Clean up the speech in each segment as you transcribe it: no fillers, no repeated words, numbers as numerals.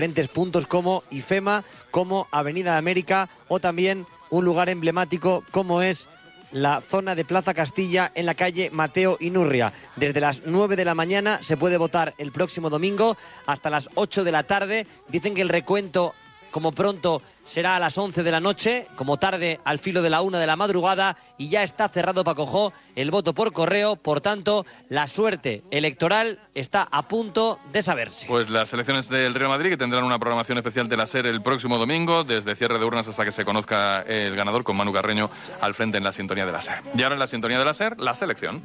diferentes puntos como IFEMA, como Avenida de América o también un lugar emblemático como es la zona de Plaza Castilla en la calle Mateo Inurria. Desde las 9 de la mañana se puede votar el próximo domingo hasta las 8 de la tarde. Dicen que el recuento, como pronto, será a las 11 de la noche, como tarde al filo de la 1 de la madrugada, y ya está cerrado, Paco Jo, el voto por correo. Por tanto, la suerte electoral está a punto de saberse. Pues las elecciones del Real Madrid, que tendrán una programación especial de la SER el próximo domingo, desde cierre de urnas hasta que se conozca el ganador, con Manu Carreño al frente en la sintonía de la SER. Y ahora en la sintonía de la SER, la selección.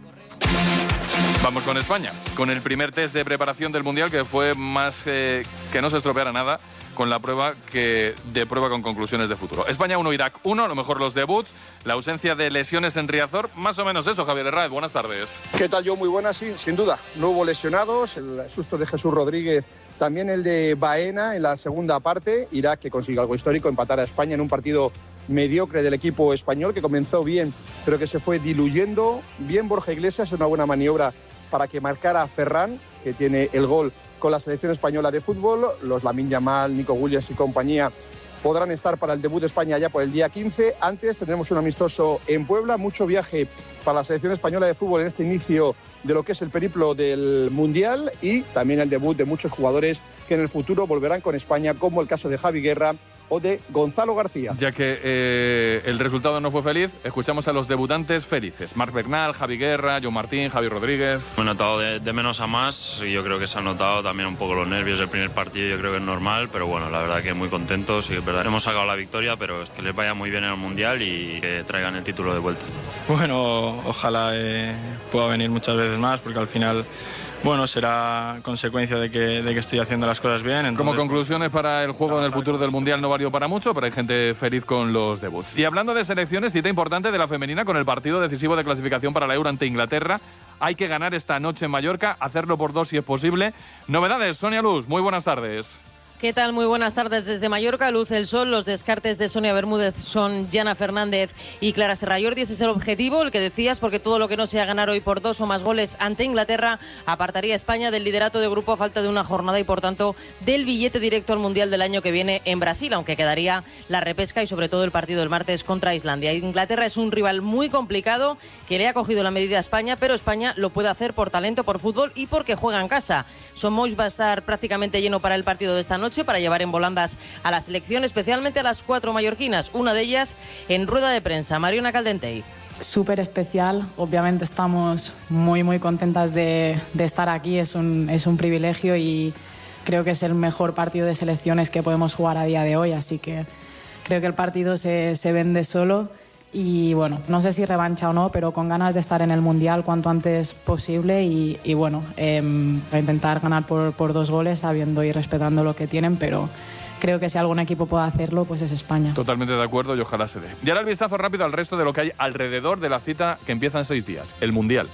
Vamos con España, con el primer test de preparación del Mundial, que fue más que no se estropeara nada con la prueba con conclusiones de futuro. España 1, Irak 1, a lo mejor los debuts, la ausencia de lesiones en Riazor, más o menos eso. Javier Herráez, buenas tardes. ¿Qué tal, yo? Muy buenas, sí, sin duda. No hubo lesionados, el susto de Jesús Rodríguez, también el de Baena en la segunda parte. Irak, que consigue algo histórico, empatar a España en un partido mediocre del equipo español, que comenzó bien, pero que se fue diluyendo. Bien Borja Iglesias, una buena maniobra para que marcara a Ferran, que tiene el gol con la selección española de fútbol. Los Lamine Yamal, Nico Williams y compañía podrán estar para el debut de España ya por el día 15. Antes tendremos un amistoso en Puebla, mucho viaje para la selección española de fútbol en este inicio de lo que es el periplo del Mundial, y también el debut de muchos jugadores que en el futuro volverán con España, como el caso de Javi Guerra o de Gonzalo García. Ya que el resultado no fue feliz, escuchamos a los debutantes felices. Marc Bernal, Javi Guerra, Joan Martín, Javi Rodríguez. Me he notado de menos a más, y yo creo que se han notado también un poco los nervios del primer partido. Yo creo que es normal, pero bueno, la verdad que muy contentos, y es verdad, hemos sacado la victoria, pero que les vaya muy bien en el Mundial y que traigan el título de vuelta. Bueno, ojalá pueda venir muchas veces más, porque al final, bueno, será consecuencia de que estoy haciendo las cosas bien. Entonces, como conclusiones para el juego en el futuro del Mundial no valió para mucho, pero hay gente feliz con los debuts. Y hablando de selecciones, cita importante de la femenina con el partido decisivo de clasificación para la Euro ante Inglaterra. Hay que ganar esta noche en Mallorca, hacerlo por 2 si es posible. Novedades, Sonia Luz, muy buenas tardes. ¿Qué tal? Muy buenas tardes desde Mallorca. Luce el sol. Los descartes de Sonia Bermúdez son Jana Fernández y Clara Serrallordi. Ese es el objetivo, el que decías, porque todo lo que no sea ganar hoy por 2 o más goles ante Inglaterra apartaría a España del liderato de grupo a falta de una jornada y, por tanto, del billete directo al Mundial del año que viene en Brasil, aunque quedaría la repesca y, sobre todo, el partido del martes contra Islandia. Inglaterra es un rival muy complicado que le ha cogido la medida a España, pero España lo puede hacer por talento, por fútbol y porque juega en casa. Somoix va a estar prácticamente lleno para el partido de esta noche, para llevar en volandas a la selección, especialmente a las 4 mallorquinas. Una de ellas en rueda de prensa, Mariona Caldentey. Súper especial, obviamente estamos muy contentas de estar aquí, es un privilegio, y creo que es el mejor partido de selecciones que podemos jugar a día de hoy, así que creo que el partido se vende solo. Y bueno, no sé si revancha o no, pero con ganas de estar en el Mundial cuanto antes posible, y bueno, a intentar ganar por 2 goles, sabiendo y respetando lo que tienen, pero creo que si algún equipo puede hacerlo, pues es España. Totalmente de acuerdo, y ojalá se dé. Y ahora el vistazo rápido al resto de lo que hay alrededor de la cita que empieza en 6 días, el Mundial.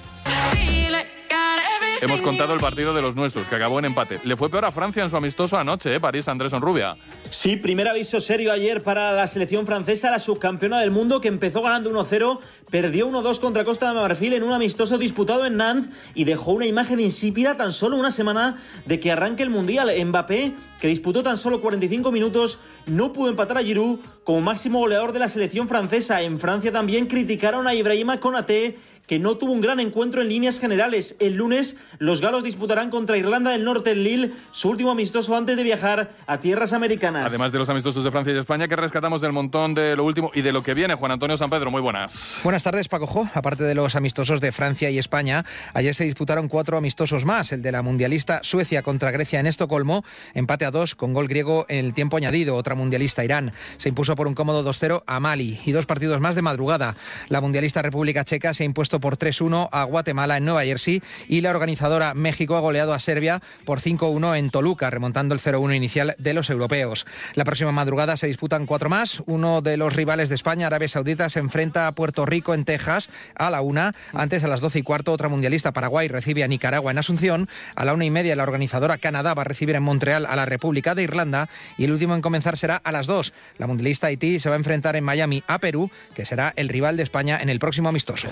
Hemos contado el partido de los nuestros, que acabó en empate. Le fue peor a Francia en su amistoso anoche, París, Andrés Onrubia. Sí, primer aviso serio ayer para la selección francesa, la subcampeona del mundo, que empezó ganando 1-0, perdió 1-2 contra Costa de Marfil en un amistoso disputado en Nantes, y dejó una imagen insípida tan solo una semana de que arranque el Mundial. Mbappé, que disputó tan solo 45 minutos, no pudo empatar a Giroud como máximo goleador de la selección francesa. En Francia también criticaron a Ibrahima Konaté, que no tuvo un gran encuentro en líneas generales. El lunes los galos disputarán contra Irlanda del Norte en Lille, su último amistoso antes de viajar a tierras americanas. Además de los amistosos de Francia y España, que rescatamos del montón de lo último y de lo que viene, Juan Antonio Sampedro, muy buenas. Buenas tardes, Paco Jo. Aparte de los amistosos de Francia y España, ayer se disputaron 4 amistosos más. El de la mundialista Suecia contra Grecia en Estocolmo, empate a 2 con gol griego en el tiempo añadido. Otra mundialista, Irán, se impuso por un cómodo 2-0 a Mali. Y 2 partidos más de madrugada. La mundialista República Checa se ha impuesto por 3-1 a Guatemala en Nueva Jersey, y la organizadora México ha goleado a Serbia por 5-1 en Toluca, remontando el 0-1 inicial de los europeos. La próxima madrugada se disputan 4 más. Uno de los rivales de España, Arabia Saudita, se enfrenta a Puerto Rico en Texas a la 1. Antes, a las 12:15, otra mundialista, Paraguay, recibe a Nicaragua en Asunción. A la 1:30, la organizadora Canadá va a recibir en Montreal a la República de Irlanda, y el último en comenzar será a las 2. La mundialista Haití se va a enfrentar en Miami a Perú, que será el rival de España en el próximo amistoso. Estaremos atentos.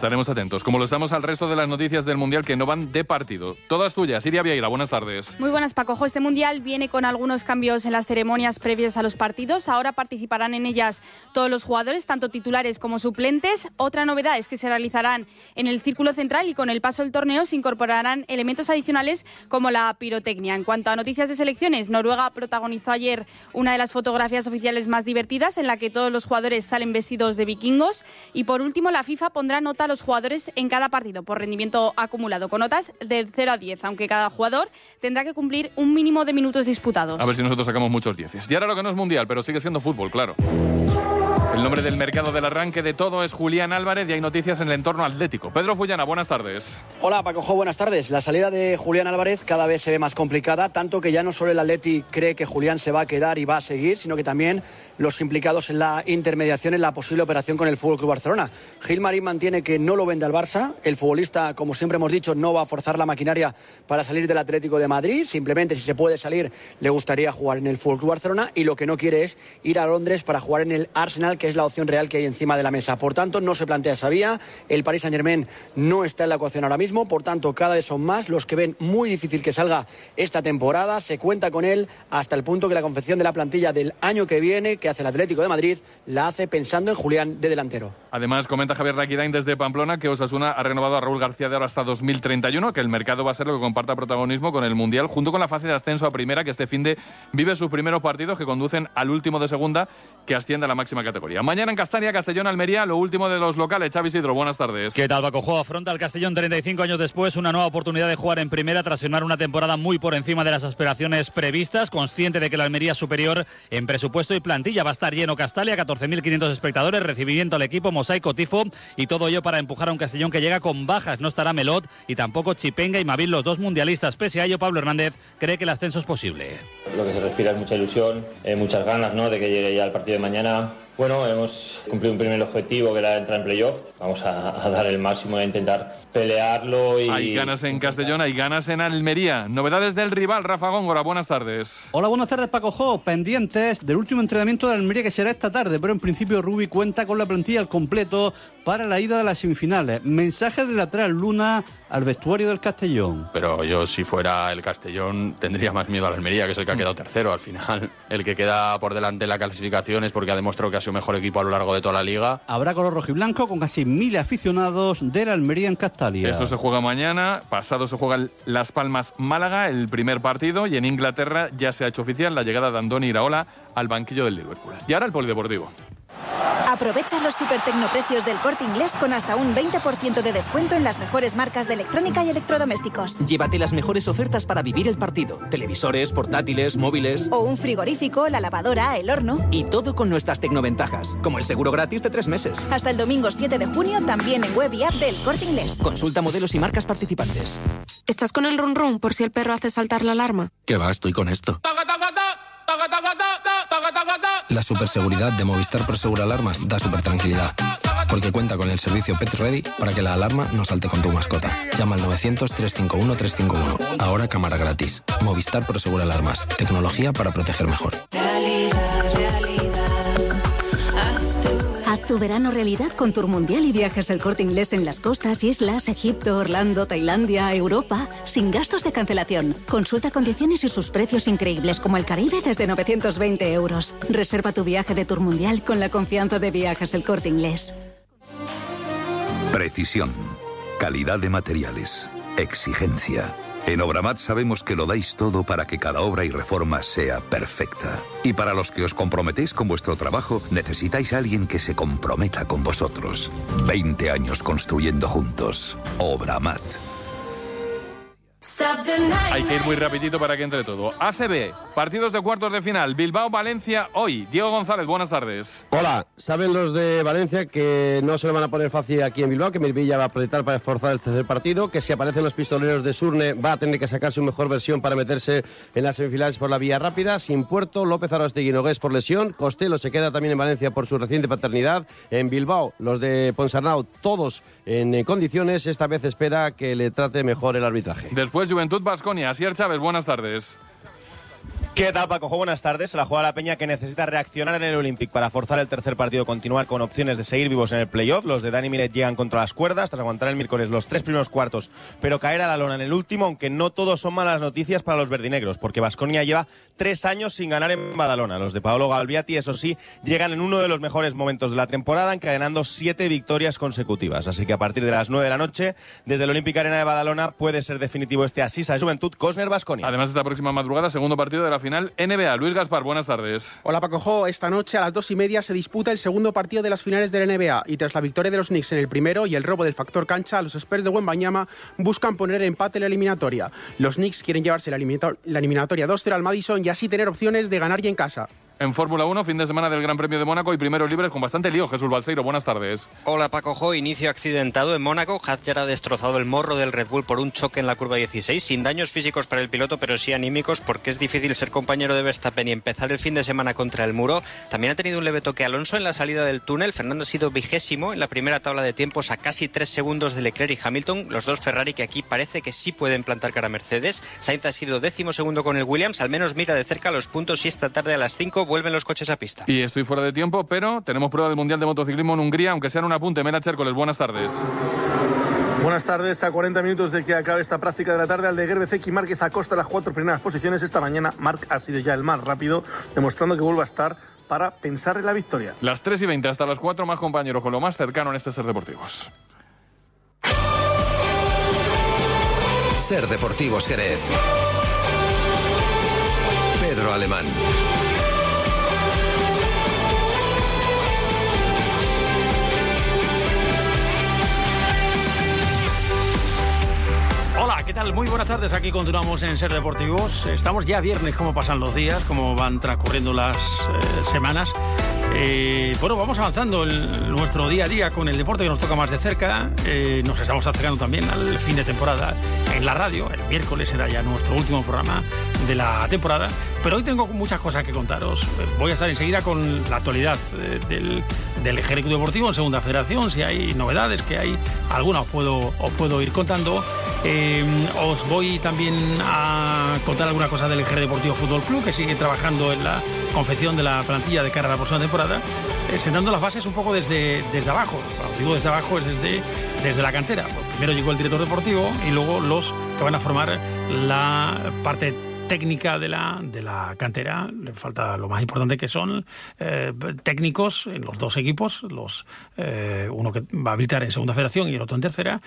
atentos, como lo estamos al resto de las noticias del Mundial que no van de partido. Todas tuyas. Iria Vieira, buenas tardes. Muy buenas, Paco. Este Mundial viene con algunos cambios en las ceremonias previas a los partidos. Ahora participarán en ellas todos los jugadores, tanto titulares como suplentes. Otra novedad es que se realizarán en el círculo central y con el paso del torneo se incorporarán elementos adicionales como la pirotecnia. En cuanto a noticias de selecciones, Noruega protagonizó ayer una de las fotografías oficiales más divertidas en la que todos los jugadores salen vestidos de vikingos. Y por último, la FIFA pondrá nota a los jugadores en cada partido por rendimiento acumulado, con notas de 0 a 10, aunque cada jugador tendrá que cumplir un mínimo de minutos disputados. A ver si nosotros sacamos muchos 10. Y ahora lo que no es mundial, pero sigue siendo fútbol, claro. El nombre del mercado del arranque de todo es Julián Álvarez y hay noticias en el entorno atlético. Pedro Fullana, buenas tardes. Hola, Paco, buenas tardes. La salida de Julián Álvarez cada vez se ve más complicada, tanto que ya no solo el Atleti cree que Julián se va a quedar y va a seguir, sino que también los implicados en la intermediación en la posible operación con el FC Barcelona. Gilmarín mantiene que no lo vende al Barça. El futbolista, como siempre hemos dicho, no va a forzar la maquinaria para salir del Atlético de Madrid. Simplemente, si se puede salir, le gustaría jugar en el FC Barcelona, y lo que no quiere es ir a Londres para jugar en el Arsenal, que es la opción real que hay encima de la mesa. Por tanto, no se plantea esa vía. El Paris Saint-Germain no está en la ecuación ahora mismo. Por tanto, cada vez son más los que ven muy difícil que salga esta temporada. Se cuenta con él hasta el punto que la confección de la plantilla del año que viene, que hace el Atlético de Madrid, la hace pensando en Julián de delantero. Además, comenta Javier Raquidain desde Pamplona que Osasuna ha renovado a Raúl García de ahora hasta 2031, que el mercado va a ser lo que comparta protagonismo con el Mundial, junto con la fase de ascenso a primera, que este finde vive sus primeros partidos que conducen al último de segunda, que asciende a la máxima categoría. Mañana en Castalia, Castellón, Almería, lo último de los locales. Xavi Isidro, buenas tardes. ¿Qué tal, Paco? Afronta el Castellón 35 años después una nueva oportunidad de jugar en primera tras firmar una temporada muy por encima de las aspiraciones previstas, consciente de que la Almería es superior en presupuesto y plantilla. Va a estar lleno Castalia, 14.500 espectadores, recibimiento al equipo, mosaico, tifo y todo ello para empujar a un Castellón que llega con bajas. No estará Melot y tampoco Chipenga y Mavil, los dos mundialistas. Pese a ello, Pablo Hernández cree que el ascenso es posible. Lo que se respira es mucha ilusión, muchas ganas, ¿no?, de que llegue ya el partido de mañana. Bueno, hemos cumplido un primer objetivo, que era entrar en playoff. Vamos a dar el máximo e intentar pelearlo. Hay ganas en Castellón, hay ganas en Almería. Novedades del rival, Rafa Góngora, buenas tardes. Hola, buenas tardes, Paco. Pendientes del último entrenamiento de Almería, que será esta tarde, pero en principio Rubi cuenta con la plantilla al completo para la ida de las semifinales. Mensaje del lateral Luna al vestuario del Castellón. Pero yo, si fuera el Castellón, tendría más miedo a la Almería, que es el que ha quedado tercero. Al final, el que queda por delante en la clasificación es porque ha demostrado que ha sido mejor equipo a lo largo de toda la liga. Habrá color rojo y blanco con casi 1.000 aficionados de la Almería en Castalia. Eso se juega mañana. Pasado se juega Las Palmas-Málaga, el primer partido, y en Inglaterra ya se ha hecho oficial la llegada de Andoni Iraola al banquillo del Liverpool. Y ahora el polideportivo. Aprovecha los supertecnoprecios del Corte Inglés con hasta un 20% de descuento en las mejores marcas de electrónica y electrodomésticos. Llévate las mejores ofertas para vivir el partido. Televisores, portátiles, móviles. O un frigorífico, la lavadora, el horno. Y todo con nuestras tecnoventajas, como el seguro gratis de 3 meses. Hasta el domingo 7 de junio también en web y app del Corte Inglés. Consulta modelos y marcas participantes. ¿Estás con el run run por si el perro hace saltar la alarma? ¿Qué va? Estoy con esto. La superseguridad de Movistar Prosegur Alarmas da super tranquilidad, porque cuenta con el servicio Pet Ready para que la alarma no salte con tu mascota. Llama al 900-351-351. Ahora cámara gratis. Movistar Prosegur Alarmas. Tecnología para proteger mejor. Haz tu verano realidad con Tour Mundial y viajes El Corte Inglés en las costas, islas, Egipto, Orlando, Tailandia, Europa, sin gastos de cancelación. Consulta condiciones y sus precios increíbles, como el Caribe desde 920 euros. Reserva tu viaje de Tour Mundial con la confianza de Viajes El Corte Inglés. Precisión, calidad de materiales, exigencia. En Obramat sabemos que lo dais todo para que cada obra y reforma sea perfecta. Y para los que os comprometéis con vuestro trabajo, necesitáis a alguien que se comprometa con vosotros. 20 años construyendo juntos. Obramat. Hay que ir muy rapidito para que entre todo. ACB, partidos de cuartos de final. Bilbao-Valencia hoy. Diego González, buenas tardes. Hola, saben los de Valencia que no se lo van a poner fácil aquí en Bilbao, que Melvilla va a apretar para esforzar el tercer partido, que si aparecen los pistoleros de Surne va a tener que sacar su mejor versión para meterse en las semifinales por la vía rápida. Sin Puerto, López Arostegui y Nogués por lesión. Costello se queda también en Valencia por su reciente paternidad. En Bilbao, los de Ponsarnau, todos en condiciones. Esta vez espera que le trate mejor el arbitraje. Después Juventud Baskonia. Asier Chávez, buenas tardes. ¿Qué tal, Paco? Buenas tardes. Se la juega la Peña, que necesita reaccionar en el Olympic para forzar el tercer partido, continuar con opciones de seguir vivos en el playoff. Los de Dani Miret llegan contra las cuerdas tras aguantar el miércoles los 3 primeros cuartos, pero caer a la lona en el último, aunque no todos son malas noticias para los verdinegros, porque Baskonia lleva 3 años sin ganar en Badalona. Los de Paolo Galbiati, eso sí, llegan en uno de los mejores momentos de la temporada, encadenando 7 victorias consecutivas. Así que a partir de las 9 de la noche, desde el Olympic Arena de Badalona, puede ser definitivo este Asisa de Juventud Cosner-Baskonia. Además, esta próxima madrugada, segundo partido de la final NBA. Luis Gaspar, buenas tardes. Hola, Paco. Esta noche a las 2:30 se disputa el segundo partido de las finales de la NBA, y tras la victoria de los Knicks en el primero y el robo del factor cancha, los Spurs de Wembanyama buscan poner empate en la eliminatoria. Los Knicks quieren llevarse la eliminatoria 2-0 al Madison y así tener opciones de ganar ya en casa. En Fórmula 1, fin de semana del Gran Premio de Mónaco y primeros libres con bastante lío. Jesús Balseiro, buenas tardes. Hola, Paco. Inicio accidentado en Mónaco. Hadjar ha destrozado el morro del Red Bull por un choque en la curva 16, sin daños físicos para el piloto, pero sí anímicos, porque es difícil ser compañero de Verstappen y empezar el fin de semana contra el muro. También ha tenido un leve toque Alonso en la salida del túnel. Fernando ha sido 20º en la primera tabla de tiempos, a casi 3 segundos de Leclerc y Hamilton, los dos Ferrari que aquí parece que sí pueden plantar cara a Mercedes. Sainz ha sido 12º con el Williams, al menos mira de cerca los puntos, y esta tarde a las 5 vuelven los coches a pista. Y estoy fuera de tiempo, pero tenemos prueba del Mundial de Motociclismo en Hungría, aunque sea en un apunte. Mera Chércoles, buenas tardes. Buenas tardes. A 40 minutos de que acabe esta práctica de la tarde, Aldeguer, Bezzecchi y Márquez acosta las 4 primeras posiciones. Esta mañana Marc ha sido ya el más rápido, demostrando que vuelve a estar para pensar en la victoria. Las 3:20 hasta las 4, más compañeros con lo más cercano en este Ser Deportivos. Ser Deportivos Jerez. Pedro Alemán. Hola, ¿qué tal? Muy buenas tardes. Aquí continuamos en Ser Deportivos. Estamos ya viernes, cómo pasan los días, cómo van transcurriendo las semanas. Bueno, vamos avanzando en nuestro día a día con el deporte que nos toca más de cerca. Nos estamos acercando también al fin de temporada en la radio. El miércoles será ya nuestro último programa de la temporada. Pero hoy tengo muchas cosas que contaros. Voy a estar enseguida con la actualidad del Ejército Deportivo en Segunda Federación. Si hay novedades, que hay alguna, os puedo ir contando. Os voy también a contar alguna cosa del Ejército Deportivo Fútbol Club, que sigue trabajando en la confección de la plantilla de cara a la próxima temporada, sentando las bases un poco desde abajo. Cuando digo desde abajo es desde la cantera. Pues primero llegó el director deportivo y luego los que van a formar la parte técnica de la cantera. Le falta lo más importante, que son técnicos en los dos equipos, uno que va a habilitar en Segunda Federación y el otro en Tercera,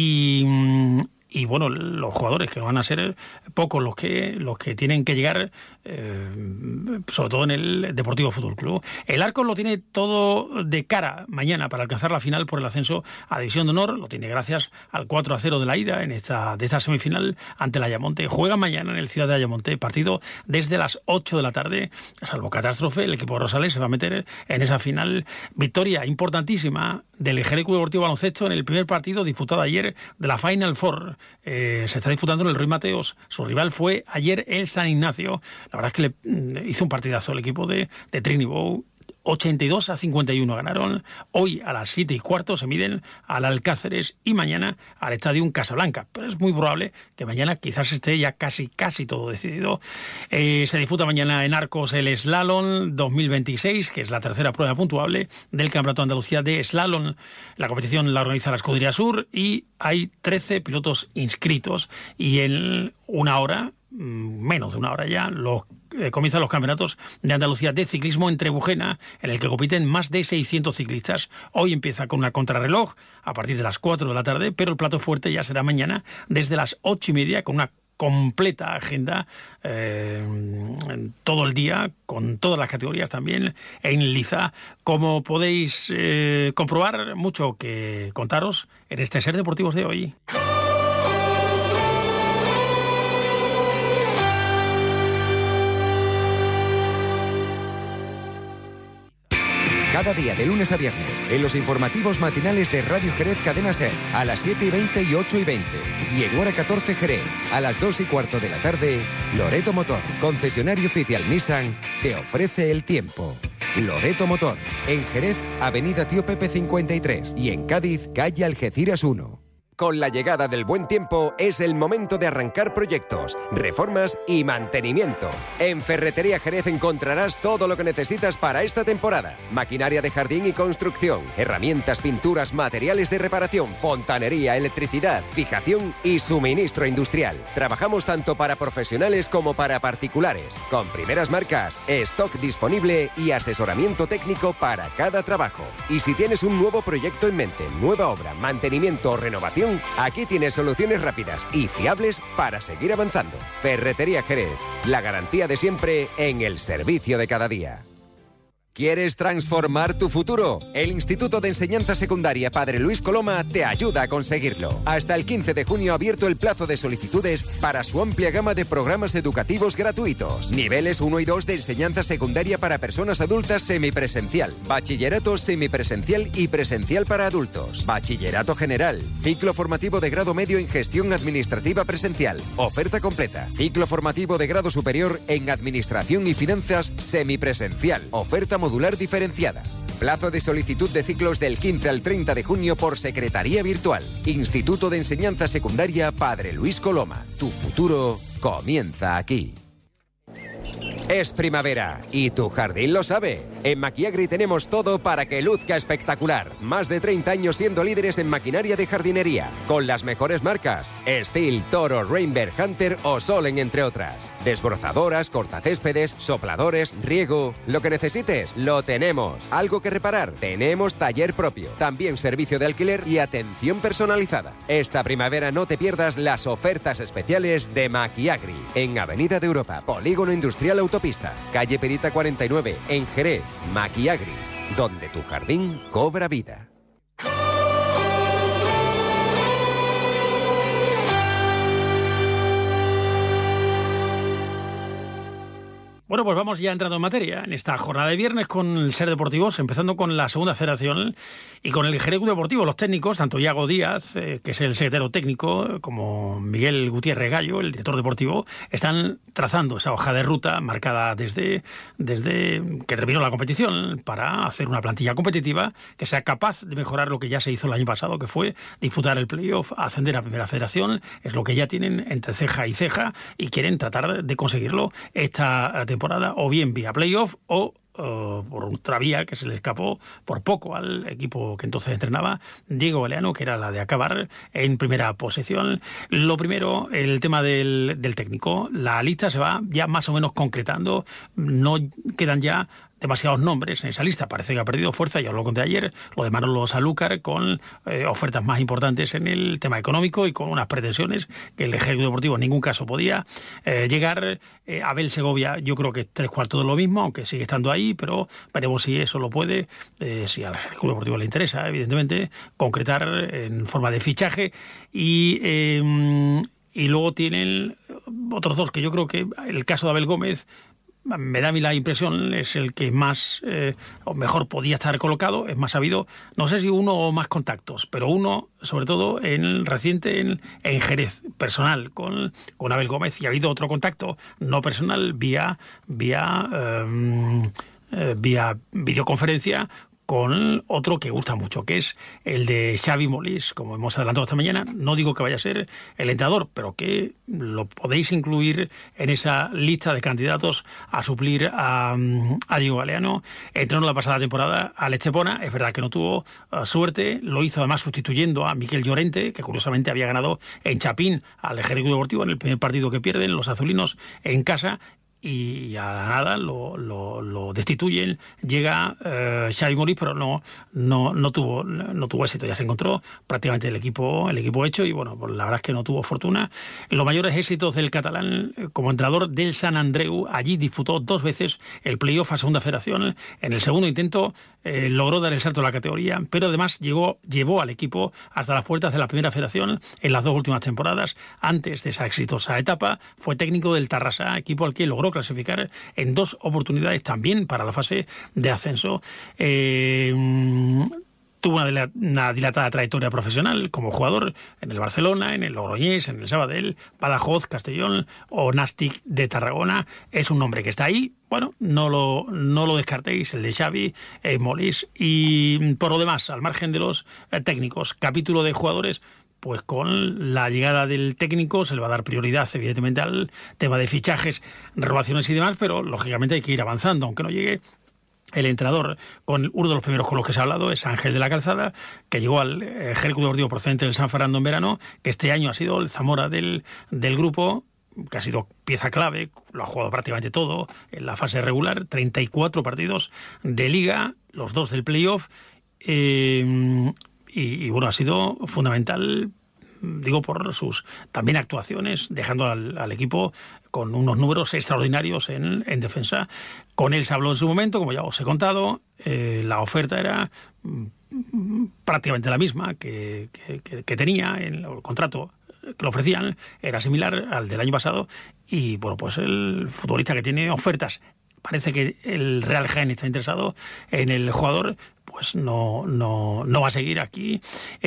y bueno, los jugadores, que no van a ser pocos los que tienen que llegar, sobre todo en el Deportivo Fútbol Club. El Arcos lo tiene todo de cara mañana para alcanzar la final por el ascenso a División de Honor. Lo tiene gracias al 4-0 de la ida de esta semifinal ante el Ayamonte. Juega mañana en el Ciudad de Ayamonte, partido desde las 8 de la tarde. Salvo catástrofe, el equipo de Rosales se va a meter en esa final. Victoria importantísima del Jerez Club Deportivo Baloncesto en el primer partido disputado ayer de la Final Four. Se está disputando en el Ruiz Mateos. Su rival fue ayer el San Ignacio. La verdad es que le hizo un partidazo el equipo de Trinibou. 82-51 ganaron. Hoy a las 7:15 se miden al Alcáceres y mañana al Estadio Casablanca. Pero es muy probable que mañana quizás esté ya casi todo decidido. Se disputa mañana en Arcos el Slalom 2026, que es la tercera prueba puntuable del Campeonato de Andalucía de Slalom. La competición la organiza la Escudería Sur y hay 13 pilotos inscritos. Y en una hora, menos de una hora ya, comienzan los campeonatos de Andalucía de ciclismo en Trebujena, en el que compiten más de 600 ciclistas. Hoy empieza con una contrarreloj a partir de las 4 de la tarde, pero el plato fuerte ya será mañana desde las 8:30, con una completa agenda todo el día, con todas las categorías también en liza. Como podéis comprobar, mucho que contaros en este Ser Deportivos de hoy. Cada día, de lunes a viernes, en los informativos matinales de Radio Jerez Cadena Ser, a las 7:20 y 8:20. Y en hora 14 Jerez, a las 2:15 de la tarde, Loreto Motor, concesionario oficial Nissan, te ofrece el tiempo. Loreto Motor, en Jerez, Avenida Tío Pepe 53, y en Cádiz, calle Algeciras 1. con la llegada del buen tiempo es el momento de arrancar proyectos, reformas y mantenimiento. En Ferretería Jerez encontrarás todo lo que necesitas para esta temporada. Maquinaria de jardín y construcción, herramientas, pinturas, materiales de reparación, fontanería, electricidad, fijación y suministro industrial. Trabajamos tanto para profesionales como para particulares, con primeras marcas, stock disponible y asesoramiento técnico para cada trabajo. Y si tienes un nuevo proyecto en mente, nueva obra, mantenimiento o renovación, aquí tienes soluciones rápidas y fiables para seguir avanzando. Ferretería Jerez, la garantía de siempre en el servicio de cada día. ¿Quieres transformar tu futuro? El Instituto de Enseñanza Secundaria Padre Luis Coloma te ayuda a conseguirlo. Hasta el 15 de junio ha abierto el plazo de solicitudes para su amplia gama de programas educativos gratuitos. Niveles 1 y 2 de enseñanza secundaria para personas adultas semipresencial, bachillerato semipresencial y presencial para adultos, bachillerato general, ciclo formativo de grado medio en gestión administrativa presencial, oferta completa, ciclo formativo de grado superior en administración y finanzas semipresencial, oferta modular diferenciada. Plazo de solicitud de ciclos del 15 al 30 de junio por secretaría virtual. Instituto de Enseñanza Secundaria Padre Luis Coloma. Tu futuro comienza aquí. Es primavera y tu jardín lo sabe. En Maquiagri tenemos todo para que luzca espectacular. Más de 30 años siendo líderes en maquinaria de jardinería, con las mejores marcas: Stihl, Toro, Rainberg, Hunter o Solen, entre otras. Desbrozadoras, cortacéspedes, sopladores, riego. Lo que necesites, lo tenemos. ¿Algo que reparar? Tenemos taller propio. También servicio de alquiler y atención personalizada. Esta primavera no te pierdas las ofertas especiales de Maquiagri. En Avenida de Europa, Polígono Industrial Autopista, calle Perita 49, en Jerez. Maquiagri, donde tu jardín cobra vida. Bueno, pues vamos ya entrando en materia en esta jornada de viernes con el Ser Deportivos, empezando con la segunda federación y con el Jerez Club Deportivo. Los técnicos, tanto Iago Díaz, que es el secretario técnico, como Miguel Gutiérrez Gallo, el director deportivo, están trazando esa hoja de ruta marcada desde que terminó la competición para hacer una plantilla competitiva que sea capaz de mejorar lo que ya se hizo el año pasado, que fue disputar el playoff, ascender a Primera Federación. Es lo que ya tienen entre ceja y ceja y quieren tratar de conseguirlo esta temporada, o bien vía playoff o por otra vía que se le escapó por poco al equipo que entonces entrenaba Diego Galeano, que era la de acabar en primera posición. Lo primero, el tema del técnico. La lista se va ya más o menos concretando, no quedan ya demasiados nombres en esa lista, parece que ha perdido fuerza, ya lo conté ayer, lo de Manolo Sanlúcar, con ofertas más importantes en el tema económico y con unas pretensiones que el Ejército Deportivo en ningún caso podía llegar. Abel Segovia, yo creo que 3/4 de lo mismo, aunque sigue estando ahí, pero veremos si eso lo puede, si al Ejército Deportivo le interesa, evidentemente, concretar en forma de fichaje. Y luego tienen otros dos que yo creo que el caso de Abel Gómez me da a mí la impresión, es el que más o mejor podía estar colocado, es más sabido, no sé si uno o más contactos, pero uno sobre todo reciente en Jerez, personal, con Abel Gómez, y ha habido otro contacto no personal vía videoconferencia con otro que gusta mucho, que es el de Xavi Molís, como hemos adelantado esta mañana. No digo que vaya a ser el entrenador, pero que lo podéis incluir en esa lista de candidatos a suplir a Diego Galeano. Entrenó la pasada temporada al Estepona, es verdad que no tuvo suerte, lo hizo además sustituyendo a Miquel Llorente, que curiosamente había ganado en Chapín al Ejército Deportivo en el primer partido que pierden los azulinos en casa, y a nada lo destituyen. Llega Xavi Molís, pero no tuvo éxito. Ya se encontró prácticamente el equipo hecho, y bueno, pues la verdad es que no tuvo fortuna. Los mayores éxitos del catalán como entrenador del Sant Andreu, allí disputó 2 veces el playoff a Segunda Federación. En el segundo intento logró dar el salto a la categoría, pero además llevó al equipo hasta las puertas de la Primera Federación en las 2 últimas temporadas. Antes de esa exitosa etapa fue técnico del Tarrasa, equipo al que logró clasificar en 2 oportunidades también para la fase de ascenso. Tuvo una dilatada trayectoria profesional como jugador en el Barcelona, en el Logroñés, en el Sabadell, Badajoz, Castellón o Nàstic de Tarragona. Es un nombre que está ahí. Bueno, no lo descartéis, el de Xavi Molís. Y por lo demás, al margen de los técnicos, capítulo de jugadores, pues con la llegada del técnico se le va a dar prioridad, evidentemente, al tema de fichajes, renovaciones y demás, pero lógicamente hay que ir avanzando, aunque no llegue el entrenador. Con uno de los primeros con los que se ha hablado es Ángel de la Calzada, que llegó al Ejército Deportivo procedente del San Fernando en verano, que este año ha sido el Zamora del grupo, que ha sido pieza clave, lo ha jugado prácticamente todo en la fase regular, 34 partidos de Liga, los 2 del playoff, y bueno, ha sido fundamental, digo, por sus también actuaciones, dejando al equipo con unos números extraordinarios en defensa. Con él se habló en su momento, como ya os he contado, la oferta era prácticamente la misma que tenía en el contrato que le ofrecían, era similar al del año pasado, y bueno, pues el futbolista que tiene ofertas, parece que el Real Jaén está interesado en el jugador, pues no va a seguir aquí.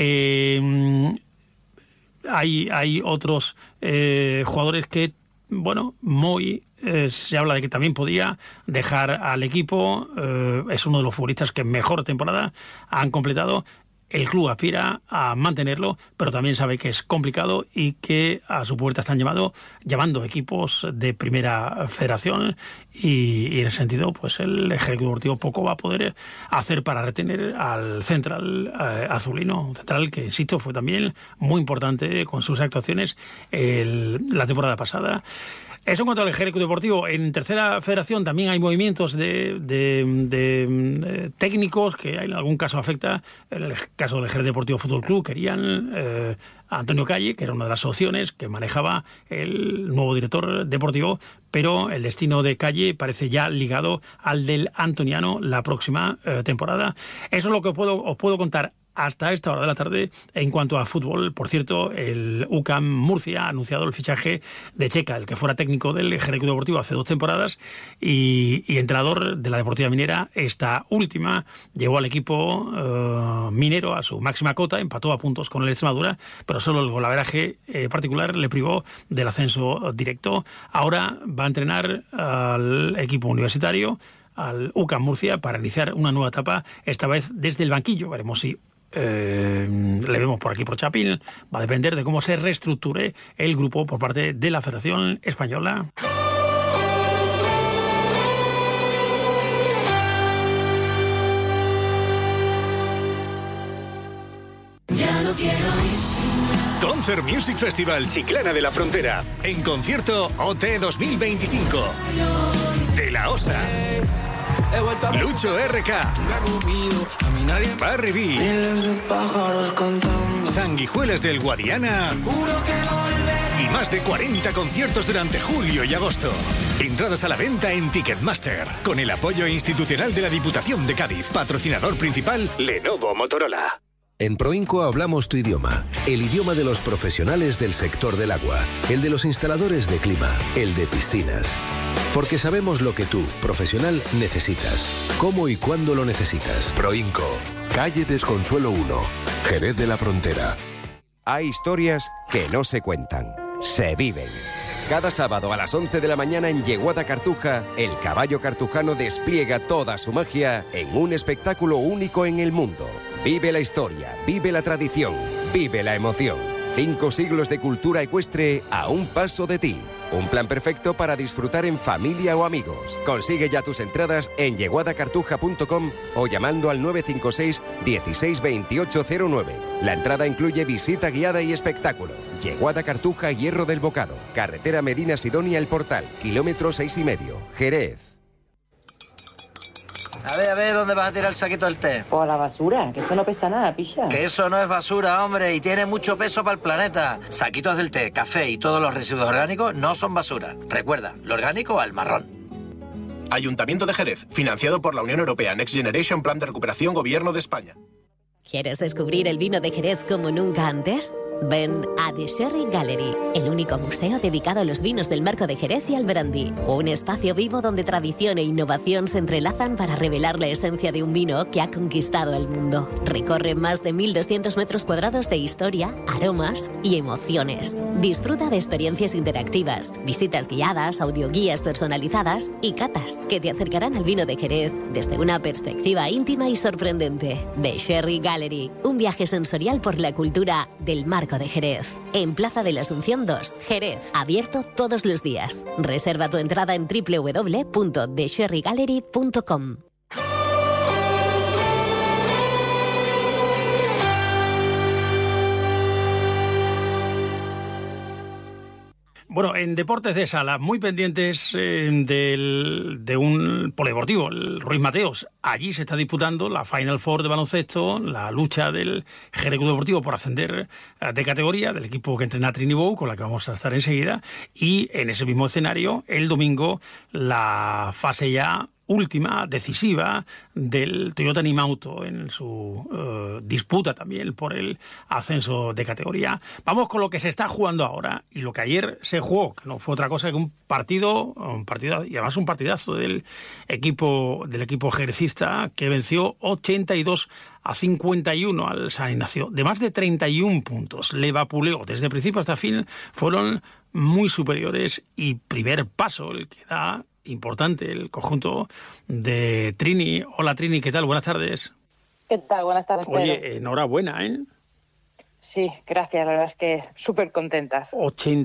Hay otros jugadores que, bueno, Moy se habla de que también podía dejar al equipo, es uno de los futbolistas que mejor temporada han completado. El club aspira a mantenerlo, pero también sabe que es complicado y que a su puerta están llamando equipos de primera federación, y en ese sentido, pues el Ejército Deportivo poco va a poder hacer para retener al central azulino, un central que, insisto, fue también muy importante con sus actuaciones la temporada pasada. Eso en cuanto al Ejército Deportivo. En tercera federación también hay movimientos de técnicos que en algún caso afecta. En el caso del Ejército Deportivo Fútbol Club querían a Antonio Calle, que era una de las opciones que manejaba el nuevo director deportivo, pero el destino de Calle parece ya ligado al del antoniano la próxima temporada. Eso es lo que os puedo contar hasta esta hora de la tarde en cuanto a fútbol. Por cierto, el UCAM Murcia ha anunciado el fichaje de Checa, el que fuera técnico del Ejército Deportivo hace 2 temporadas y entrenador de la Deportiva Minera. Esta última llegó al equipo minero a su máxima cota, empató a puntos con el Extremadura, pero solo el golaveraje particular le privó del ascenso directo. Ahora va a entrenar al equipo universitario, al UCAM Murcia, para iniciar una nueva etapa, esta vez desde el banquillo. Veremos si le vemos por aquí por Chapín. Va a depender de cómo se reestructure el grupo por parte de la Federación Española. Ya no quiero Concert Music Festival Chiclana de la Frontera. En concierto OT 2025. De la Osa, Lucho RK, Barry B, Sanguijuelas del Guadiana y más de 40 conciertos durante julio y agosto. Entradas a la venta en Ticketmaster, con el apoyo institucional de la Diputación de Cádiz. Patrocinador principal, Lenovo Motorola. En Proinco hablamos tu idioma, el idioma de los profesionales del sector del agua, el de los instaladores de clima, el de piscinas. Porque sabemos lo que tú, profesional, necesitas, cómo y cuándo lo necesitas. Proinco, calle Desconsuelo 1, Jerez de la Frontera. Hay historias que no se cuentan, se viven. Cada sábado a las 11 de la mañana en Yeguada Cartuja, el caballo cartujano despliega toda su magia en un espectáculo único en el mundo. Vive la historia, vive la tradición, vive la emoción. 5 siglos de cultura ecuestre a un paso de ti. Un plan perfecto para disfrutar en familia o amigos. Consigue ya tus entradas en yeguadacartuja.com o llamando al 956 16 2809. La entrada incluye visita guiada y espectáculo. Yeguada Cartuja, Hierro del Bocado. Carretera Medina Sidonia El Portal. Kilómetro 6,5. Jerez. A ver, ¿dónde vas a tirar el saquito del té? O a la basura, que eso no pesa nada, picha. Que eso no es basura, hombre, y tiene mucho peso para el planeta. Saquitos del té, café y todos los residuos orgánicos no son basura. Recuerda, lo orgánico al marrón. Ayuntamiento de Jerez, financiado por la Unión Europea, Next Generation, Plan de Recuperación, Gobierno de España. ¿Quieres descubrir el vino de Jerez como nunca antes? Ven a The Sherry Gallery, el único museo dedicado a los vinos del marco de Jerez y al brandy. Un espacio vivo donde tradición e innovación se entrelazan para revelar la esencia de un vino que ha conquistado el mundo. Recorre más de 1.200 metros cuadrados de historia, aromas y emociones. Disfruta de experiencias interactivas, visitas guiadas, audioguías personalizadas y catas que te acercarán al vino de Jerez desde una perspectiva íntima y sorprendente. The Sherry Gallery, un viaje sensorial por la cultura del marco Marco de Jerez. En Plaza de la Asunción 2, Jerez. Abierto todos los días. Reserva tu entrada en www.thesherrygallery.com. Bueno, en deportes de sala, muy pendientes de un polideportivo, el Ruiz Mateos. Allí se está disputando la Final Four de baloncesto, la lucha del Jerez Club Deportivo por ascender de categoría, del equipo que entrena Trini Bou, con la que vamos a estar enseguida. Y en ese mismo escenario, el domingo, la fase ya última, decisiva, del Toyota Nimauto en su disputa también por el ascenso de categoría. Vamos con lo que se está jugando ahora y lo que ayer se jugó, que no fue otra cosa que un partido y además un partidazo del equipo jerecista, que venció 82-51 al San Ignacio, de más de 31 puntos. Le vapuleó desde principio hasta fin, fueron muy superiores, y primer paso el que da importante el conjunto de Trini. Hola Trini, ¿qué tal? Buenas tardes. ¿Qué tal? Buenas tardes, Pedro. Oye, enhorabuena, ¿eh? Sí, gracias, la verdad es que súper contentas.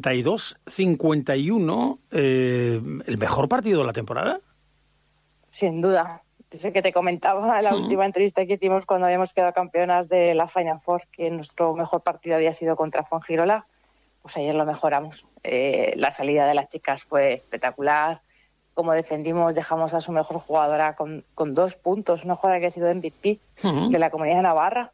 82-51, ¿el mejor partido de la temporada? Sin duda. Yo sé que te comentaba en la última entrevista que hicimos cuando habíamos quedado campeonas de la Final Four, que nuestro mejor partido había sido contra Fuengirola. Pues ayer lo mejoramos. La salida de las chicas fue espectacular. Como defendimos, dejamos a su mejor jugadora con 2 puntos, una jugadora que ha sido MVP de la Comunidad de Navarra.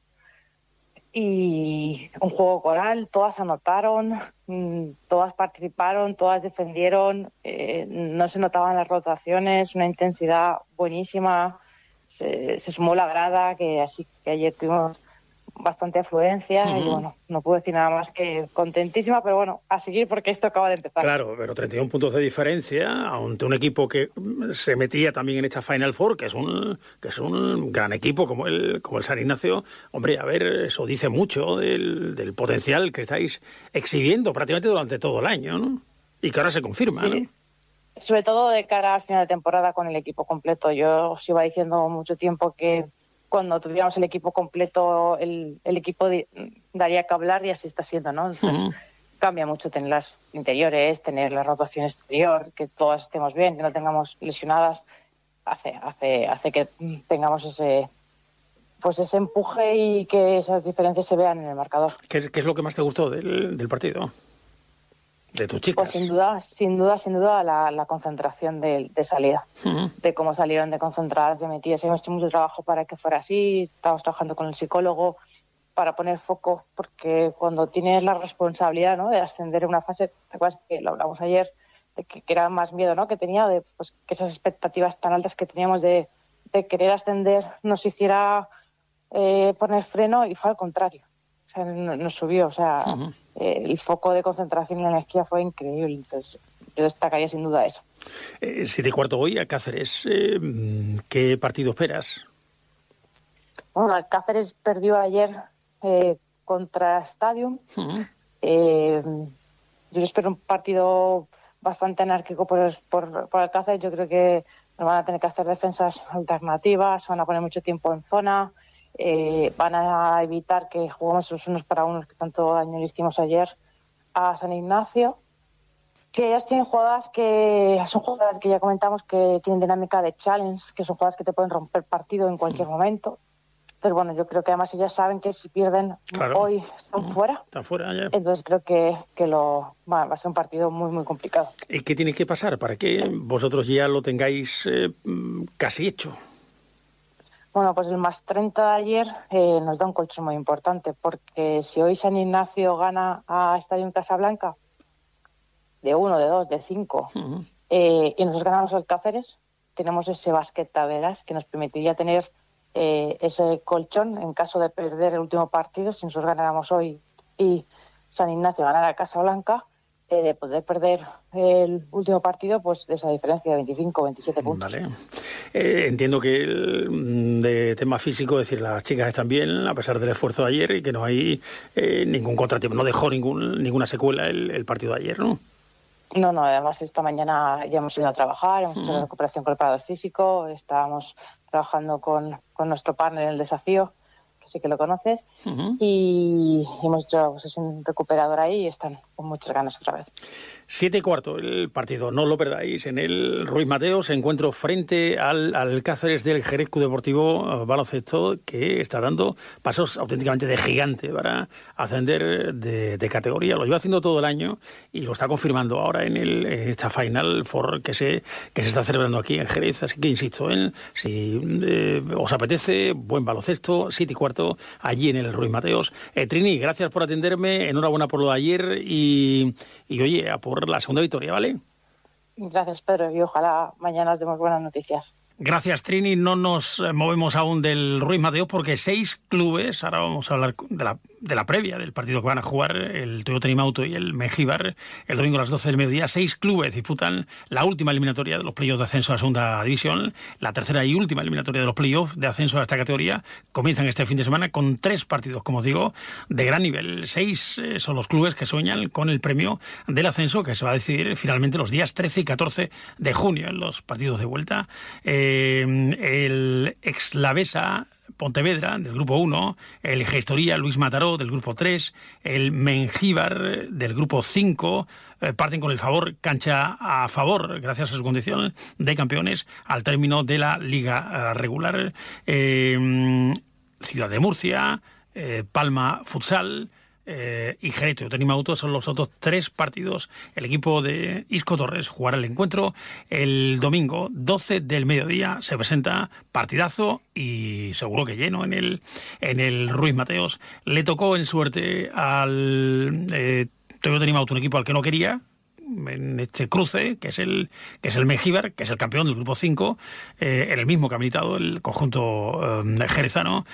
Y un juego coral, todas anotaron, todas participaron, todas defendieron, no se notaban las rotaciones, una intensidad buenísima. Se sumó la grada, que así que ayer tuvimos bastante afluencia y bueno, no puedo decir nada más que contentísima, pero bueno, a seguir porque esto acaba de empezar. Claro, pero 31 puntos de diferencia ante un equipo que se metía también en esta Final Four, que es un gran equipo como el San Ignacio. Hombre, a ver, eso dice mucho del potencial que estáis exhibiendo prácticamente durante todo el año, ¿no? Y que ahora se confirma, sí, ¿no? Sobre todo de cara al final de temporada con el equipo completo. Yo os iba diciendo mucho tiempo que cuando tuviéramos el equipo completo, el equipo daría que hablar, y así está siendo, ¿no? Entonces cambia mucho tener las interiores, tener la rotación exterior, que todas estemos bien, que no tengamos lesionadas, hace que tengamos ese empuje y que esas diferencias se vean en el marcador. ¿Qué es lo que más te gustó del partido? De tus chicas. Pues sin duda la concentración de salida, de cómo salieron de concentradas, de metidas. Hemos hecho mucho trabajo para que fuera así, estamos trabajando con el psicólogo para poner foco, porque cuando tienes la responsabilidad, ¿no?, de ascender en una fase, ¿te acuerdas que lo hablamos ayer, de que era más miedo, ¿no?, que tenía, de pues que esas expectativas tan altas que teníamos de querer ascender nos hiciera poner freno, y fue al contrario. O sea, nos subió, o sea, el foco de concentración y la energía fue increíble. Entonces, yo destacaría sin duda eso. 7:15 hoy a Cáceres. ¿Qué partido esperas? Bueno, Cáceres perdió ayer contra Stadium. Yo espero un partido bastante anárquico por el Cáceres. Yo creo que nos van a tener que hacer defensas alternativas, van a poner mucho tiempo en zona. Van a evitar que juguemos los unos para unos, que tanto daño le hicimos ayer a San Ignacio, que ellas tienen jugadas que son jugadas que ya comentamos que tienen dinámica de challenge, que son jugadas que te pueden romper partido en cualquier momento. Entonces, bueno, yo creo que además ellas saben que si pierden hoy están fuera. Están fuera ya. Entonces creo que va a ser un partido muy, muy complicado. ¿Y qué tiene que pasar para que vosotros ya lo tengáis casi hecho? Bueno, pues el más 30 de ayer nos da un colchón muy importante, porque si hoy San Ignacio gana a Estadio Casablanca de 1, de 2, de 5, y nosotros ganamos al Cáceres, tenemos ese basquet taberas que nos permitiría tener ese colchón en caso de perder el último partido. Si nosotros ganáramos hoy y San Ignacio ganara a Casablanca, de poder perder el último partido, pues de esa diferencia de 25 o 27 puntos. Vale. Entiendo que de tema físico, es decir, las chicas están bien a pesar del esfuerzo de ayer y que no hay ningún contratiempo, no dejó ninguna secuela el partido de ayer, ¿no? No, además esta mañana ya hemos ido a trabajar, hemos hecho la recuperación con el preparador físico, estábamos trabajando con nuestro partner en el desafío, que sí que lo conoces, y hemos hecho sesión recuperadora ahí y están con muchas ganas otra vez. 7:15 el partido, no lo perdáis, en el Ruiz Mateos, encuentro frente al Cáceres del Jerez Club Deportivo Baloncesto, que está dando pasos auténticamente de gigante para ascender de categoría. Lo lleva haciendo todo el año y lo está confirmando ahora en esta Final Four que se está celebrando aquí en Jerez. Así que insisto, si os apetece, buen baloncesto, 7:15 allí en el Ruiz Mateos. Trini, gracias por atenderme, enhorabuena por lo de ayer y oye, a por la segunda victoria, ¿vale? Gracias, Pedro, y ojalá mañana os demos buenas noticias. Gracias, Trini. No nos movemos aún del Ruiz Mateos porque 6 clubes, ahora vamos a hablar de la previa del partido que van a jugar el Toyota Nimauto y el Mengíbar el domingo a las 12 del mediodía. 6 clubes disputan la última eliminatoria de los playoffs de ascenso a la segunda división, la tercera y última eliminatoria de los playoffs de ascenso a esta categoría. Comienzan este fin de semana con 3 partidos, como os digo, de gran nivel. 6 son los clubes que sueñan con el premio del ascenso, que se va a decidir finalmente los días 13 y 14 de junio en los partidos de vuelta. El Exlavesa Pontevedra del grupo 1, el Gestoría Luis Mataró del grupo 3, el Mengíbar del grupo 5, parten con el favor, cancha a favor, gracias a su condición de campeones al término de la liga regular. Ciudad de Murcia, Palma Futsal y Jerez Toyota Nimauto son los otros 3 partidos. El equipo de Isco Torres jugará el encuentro el domingo 12 del mediodía. Se presenta partidazo y seguro que lleno en el Ruiz Mateos. Le tocó en suerte al Toyota Nimauto, un equipo al que no quería en este cruce, que es el Mengíbar, que es el campeón del grupo 5, en el mismo que ha militado el conjunto jerezano.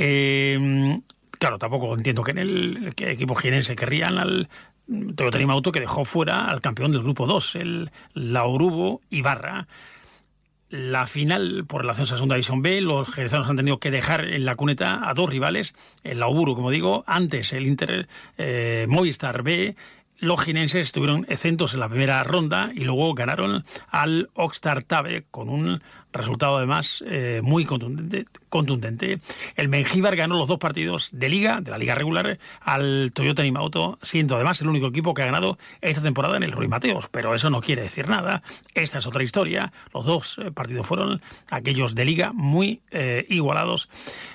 Claro, tampoco entiendo que en el equipo jienense querrían al Toyota Nimauto, que dejó fuera al campeón del grupo 2, el Laurubo Ibarra. La final por el ascenso a segunda división B, los jerezanos han tenido que dejar en la cuneta a 2 rivales, el Lauburu, como digo, antes el Inter Movistar B. Los jienenses estuvieron exentos en la primera ronda y luego ganaron al Okstar Tabe con un resultado además muy contundente. El Mengíbar ganó los 2 partidos de la liga regular, al Toyota Nimauto, siendo además el único equipo que ha ganado esta temporada en el Ruiz Mateos, pero eso no quiere decir nada. Esta es otra historia. Los 2 partidos fueron aquellos de liga muy igualados,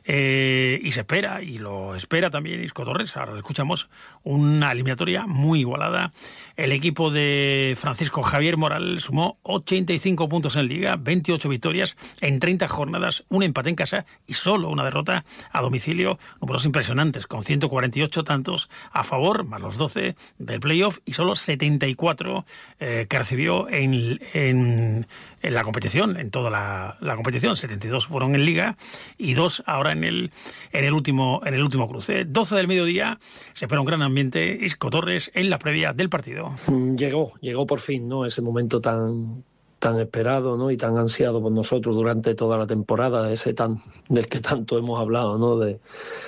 y se espera, y lo espera también Isco Torres, ahora lo escuchamos, una eliminatoria muy igualada. El equipo de Francisco Javier Moral sumó 85 puntos en liga, 28 victorias en 30 jornadas, un empate en casa y solo una derrota a domicilio. Números impresionantes, con 148 tantos a favor, más los 12 del playoff y solo 74 que recibió en la competición, en toda la competición. 72 fueron en liga y 2 ahora en el último cruce. 12 del mediodía, se espera un gran ambiente. Isco Torres en la previa del partido. Llegó por fin, ¿no? Ese momento tan esperado, ¿no? Y tan ansiado por nosotros durante toda la temporada, del que tanto hemos hablado, ¿no? De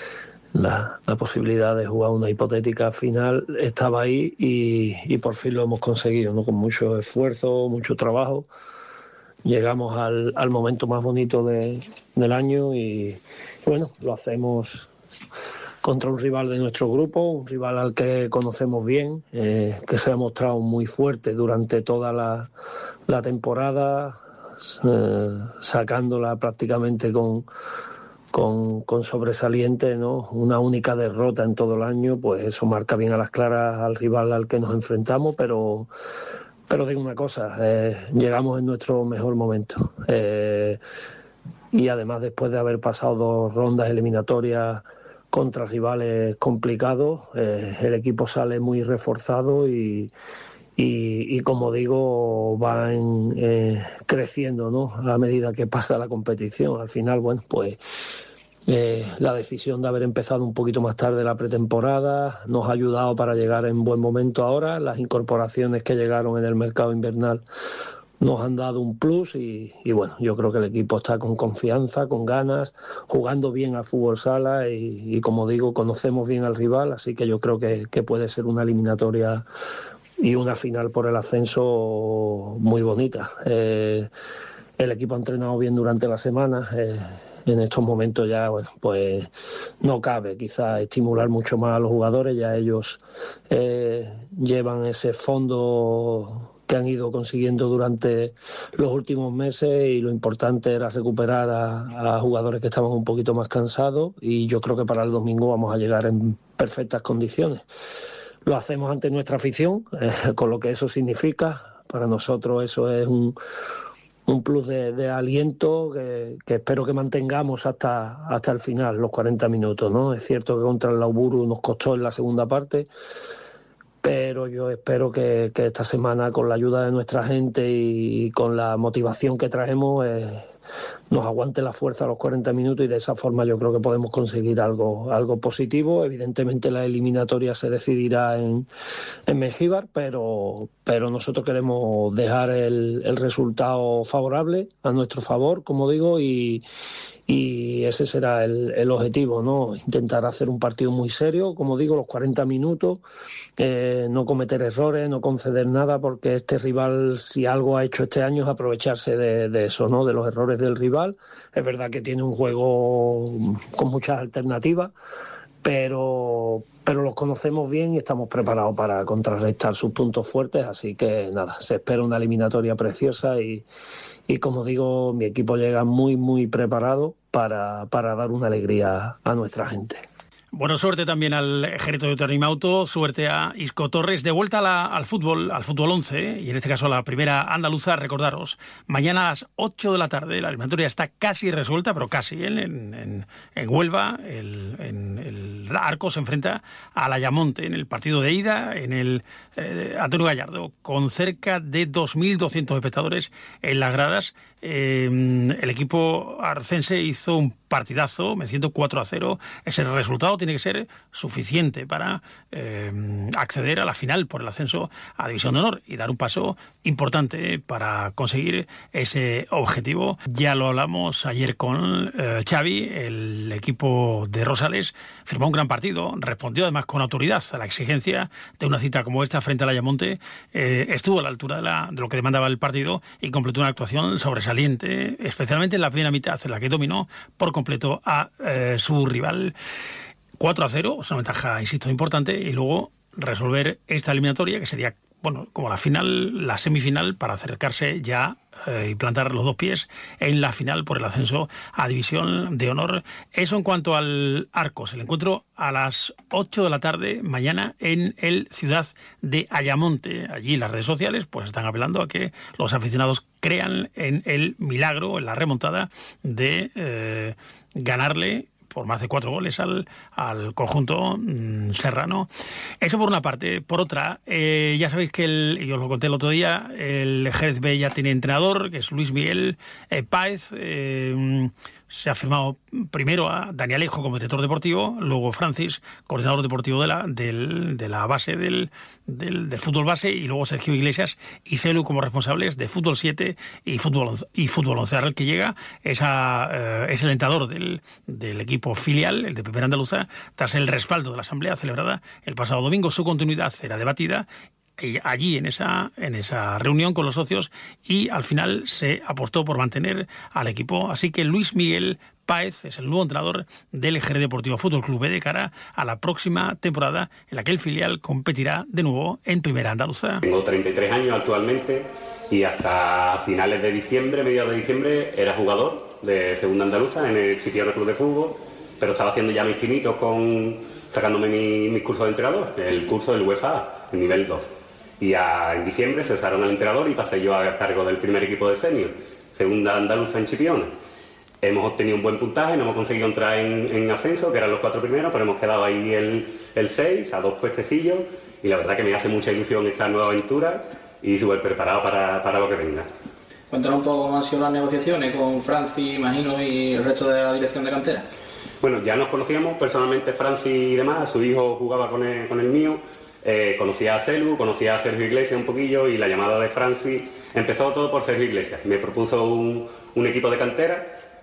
la posibilidad de jugar una hipotética final estaba ahí y por fin lo hemos conseguido, ¿no? Con mucho esfuerzo, mucho trabajo. Llegamos al momento más bonito del año y bueno, lo hacemos contra un rival de nuestro grupo, un rival al que conocemos bien, que se ha mostrado muy fuerte durante toda la temporada, sacándola prácticamente con sobresaliente, ¿no? Una única derrota en todo el año, pues eso marca bien a las claras al rival al que nos enfrentamos, pero digo una cosa, llegamos en nuestro mejor momento, y además después de haber pasado 2 rondas eliminatorias contra rivales complicados, el equipo sale muy reforzado y como digo, va creciendo, ¿no? A medida que pasa la competición. Al final, bueno, pues la decisión de haber empezado un poquito más tarde la pretemporada nos ha ayudado para llegar en buen momento ahora. Las incorporaciones que llegaron en el mercado invernal nos han dado un plus y bueno, yo creo que el equipo está con confianza, con ganas, jugando bien al fútbol sala y como digo, conocemos bien al rival, así que yo creo que puede ser una eliminatoria y una final por el ascenso muy bonita. El equipo ha entrenado bien durante la semana, en estos momentos ya, bueno, pues no cabe quizá estimular mucho más a los jugadores, ya ellos llevan ese fondo que han ido consiguiendo durante los últimos meses, y lo importante era recuperar a jugadores que estaban un poquito más cansados, y yo creo que para el domingo vamos a llegar en perfectas condiciones. Lo hacemos ante nuestra afición, con lo que eso significa. Para nosotros eso es un plus de aliento que espero que mantengamos hasta el final, los 40 minutos, ¿no? Es cierto que contra el Lauburu nos costó en la segunda parte, pero yo espero que esta semana, con la ayuda de nuestra gente y con la motivación que traemos, nos aguante la fuerza a los 40 minutos, y de esa forma yo creo que podemos conseguir algo positivo. Evidentemente la eliminatoria se decidirá en Mengíbar, pero nosotros queremos dejar el resultado favorable a nuestro favor, como digo, y ese será el objetivo, ¿no? Intentar hacer un partido muy serio, como digo, los 40 minutos, no cometer errores, no conceder nada, porque este rival, si algo ha hecho este año, es aprovecharse de eso, ¿no? De los errores del rival. Es verdad que tiene un juego con muchas alternativas, pero los conocemos bien y estamos preparados para contrarrestar sus puntos fuertes, así que nada, se espera una eliminatoria preciosa y como digo, mi equipo llega muy, muy preparado para dar una alegría a nuestra gente. Bueno, suerte también al Jerez de Ternimauto, suerte a Isco Torres, de vuelta al fútbol 11, y en este caso a la primera andaluza. Recordaros, mañana a las 8 de la tarde, la eliminatoria está casi resuelta, pero casi, en Huelva, el Arco se enfrenta al Ayamonte en el partido de ida, en el Antonio Gallardo, con cerca de 2.200 espectadores en las gradas. El equipo arcense hizo un partidazo, venciendo 4-0. Ese resultado tiene que ser suficiente para acceder a la final por el ascenso a División de Honor y dar un paso importante para conseguir ese objetivo. Ya lo hablamos ayer con Xavi. El equipo de Rosales firmó un gran partido, respondió además con autoridad a la exigencia de una cita como esta frente al Ayamonte, estuvo a la altura de lo que demandaba el partido y completó una actuación sobresaliente, especialmente en la primera mitad, en la que dominó por completo a su rival. 4-0, es una ventaja, insisto, importante, y luego resolver esta eliminatoria, que sería, bueno, como la final, la semifinal, para acercarse ya y plantar los dos pies en la final por el ascenso a División de Honor. Eso en cuanto al Arcos. El encuentro a las 8 de la tarde mañana en el Ciudad de Ayamonte. Allí las redes sociales pues están apelando a que los aficionados crean en el milagro, en la remontada de ganarle por más de 4 goles al conjunto serrano. Eso por una parte. Por otra, ya sabéis que yo os lo conté el otro día, el Jerez B ya tiene entrenador, que es Luis Miguel Páez. Se ha firmado primero a Dani Alejo como director deportivo, luego Francis, coordinador deportivo de la base del fútbol base, y luego Sergio Iglesias y Selu como responsables de fútbol 7 y fútbol 11. Ahora el que llega es el entrenador del equipo filial, el de Primera Andaluza, tras el respaldo de la asamblea celebrada el pasado domingo. Su continuidad era debatida allí en esa reunión con los socios, y al final se apostó por mantener al equipo. Así que Luis Miguel Páez es el nuevo entrenador del Jerez Deportivo Fútbol Club de cara a la próxima temporada, en la que el filial competirá de nuevo en Primera Andaluza. Tengo 33 años actualmente y hasta finales de diciembre, mediados de diciembre, era jugador de Segunda Andaluza en el Chipiona Club de Fútbol, pero estaba haciendo ya mis pinitos sacándome mis cursos de entrenador, el curso del UEFA, el nivel 2. Y en diciembre cesaron al entrenador y pasé yo a cargo del primer equipo de senior, Segunda Andaluza en Chipiona. Hemos obtenido un buen puntaje, no hemos conseguido entrar en ascenso, que eran los 4 primeros, pero hemos quedado ahí el 6, a 2 puestecillos, y la verdad que me hace mucha ilusión esta nueva aventura y súper preparado para lo que venga. Cuéntanos un poco cómo han sido las negociaciones con Franci, imagino, y el resto de la dirección de cantera. Bueno, ya nos conocíamos personalmente, Franci y demás, su hijo jugaba con el mío. Conocía a Selu, conocía a Sergio Iglesias un poquillo, y la llamada de Franci empezó todo por Sergio Iglesias. Me propuso un equipo de cantera,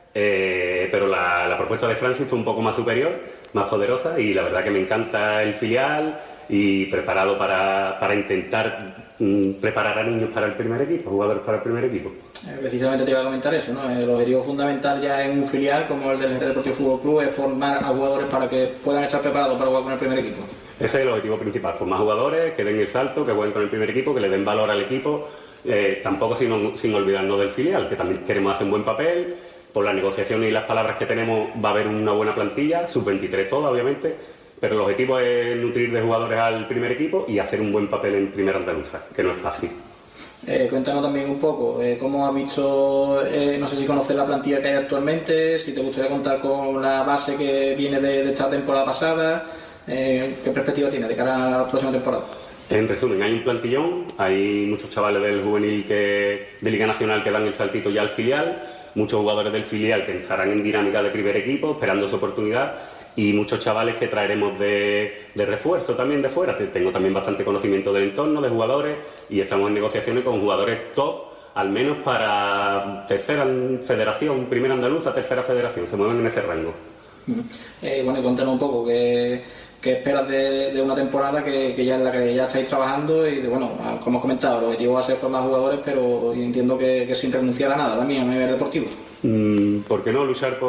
pero la propuesta de Franci fue un poco más superior, más poderosa, y la verdad que me encanta el filial y preparado para intentar preparar a niños para el primer equipo, jugadores para el primer equipo. Precisamente te iba a comentar eso, ¿no? El objetivo fundamental ya en un filial como el del Jerez Deportivo Fútbol Club es formar a jugadores para que puedan estar preparados para jugar con el primer equipo. Ese es el objetivo principal, formar jugadores que den el salto, que jueguen con el primer equipo, que le den valor al equipo, tampoco sin olvidarnos del filial, que también queremos hacer un buen papel. Por las negociaciones y las palabras que tenemos va a haber una buena plantilla, sub-23 toda obviamente, pero el objetivo es nutrir de jugadores al primer equipo y hacer un buen papel en Primera Andaluza, que no es fácil. Cuéntanos también un poco, ¿cómo has visto, no sé si conoces la plantilla que hay actualmente, si te gustaría contar con la base que viene de esta temporada pasada, qué perspectiva tienes de cara a la próxima temporada? En resumen, hay un plantillón, hay muchos chavales del juvenil de Liga Nacional que dan el saltito ya al filial, muchos jugadores del filial que estarán en dinámica de primer equipo, esperando su oportunidad, y muchos chavales que traeremos de refuerzo también de fuera. Tengo también bastante conocimiento del entorno, de jugadores, y estamos en negociaciones con jugadores top, al menos para tercera federación, Primera Andaluza, tercera federación, se mueven en ese rango. Bueno, y cuéntanos un poco, ¿qué esperas de una temporada que ya en la que ya estáis trabajando? Y bueno, como has comentado, el objetivo va a ser formar jugadores, pero entiendo que sin renunciar a nada también a nivel deportivo. ¿Por qué no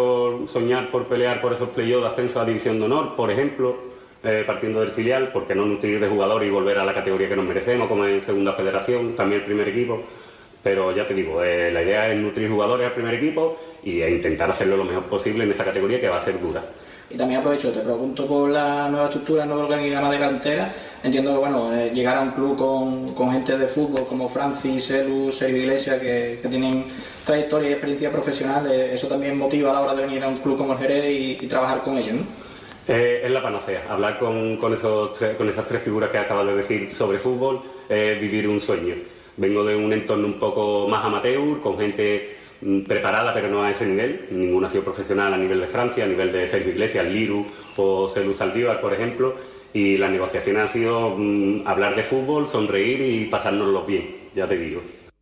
soñar por pelear por esos playoffs de ascenso a División de Honor, por ejemplo, partiendo del filial? ¿Por qué no nutrir de jugadores y volver a la categoría que nos merecemos, como en Segunda Federación, también el primer equipo? Pero ya te digo, la idea es nutrir jugadores al primer equipo e intentar hacerlo lo mejor posible en esa categoría que va a ser dura. Y también aprovecho, te pregunto por la nueva estructura, el nuevo organigrama de cantera. Entiendo que bueno, llegar a un club con gente de fútbol como Francis, Elu, Sergio Iglesias, que tienen trayectoria y experiencia profesional, eso también motiva a la hora de venir a un club como el Jerez y trabajar con ellos, ¿no? Es la panacea, hablar con esas tres figuras que acabas de decir sobre fútbol, vivir un sueño. Vengo de un entorno un poco más amateur, con gente preparada pero no a ese nivel. Ninguno ha sido profesional a nivel de Francia, a nivel de Sergio Iglesias, Liru o Selu Saldívar, por ejemplo, y las negociaciones han sido hablar de fútbol, sonreír y pasárnoslo bien, ya te digo.